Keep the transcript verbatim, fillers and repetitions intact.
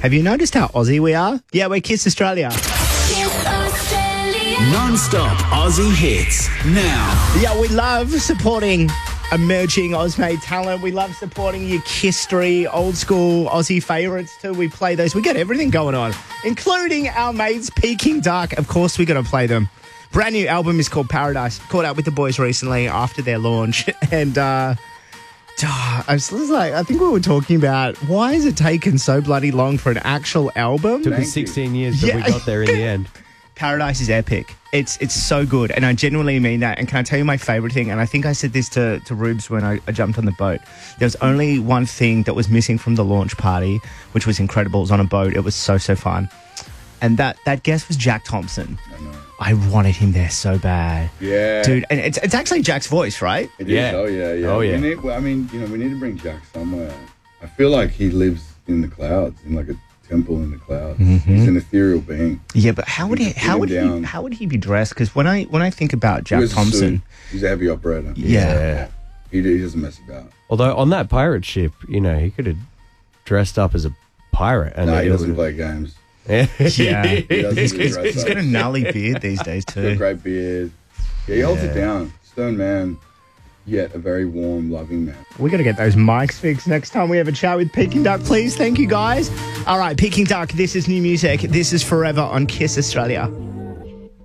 Have you noticed how Aussie we are? Yeah, we're Kiss Australia. Kiss Australia. Non-stop Aussie hits now. Yeah, we love supporting emerging Ausmade talent. We love supporting your history, old school Aussie favourites too. We play those. We got everything going on, including our mates Peking Duck. Of course, we got to play them. Brand new album is called Paradise. Caught up with the boys recently after their launch, and uh, I was like, I think we were talking about why has it taken so bloody long for an actual album? Took us sixteen years, but Yeah. we got there in the end. Paradise is epic. It's it's so good, and I genuinely mean that. And can I tell you my favourite thing? And I think I said this to, to Rubes when I, I jumped on the boat. There was only one thing that was missing from the launch party, which was incredible. It was on a boat. It was so, so fun. And that, that guest was Jack Thompson. I know. I wanted him there so bad. Yeah. Dude, and it's it's actually Jack's voice, right? It Yeah. is. Oh, yeah, yeah. Oh, yeah. We need, well, I mean, you know, we need to bring Jack somewhere. I feel like he lives in the clouds, in like a temple in the clouds. Mm-hmm. He's an ethereal being. Yeah, but how would he You can how pin would him he down. how would he be dressed? Because when I when I think about He Jack wears a Thompson, suit. He's a heavy operator. yeah. He, he doesn't mess about. Although on that pirate ship, you know, he could have dressed up as a pirate. And No, it he doesn't would've- play games. Yeah. He doesn't he's, do he's- dress he's up. got a gnarly beard these days He's got a too. great beard. Yeah, he holds it Yeah. down. Stern man, yet a very warm, loving man. We got to get those mics fixed next time we have a chat with Peking Duck, please. Thank you, guys. All right, Peking Duck, this is new music. This is Forever on Kiss Australia.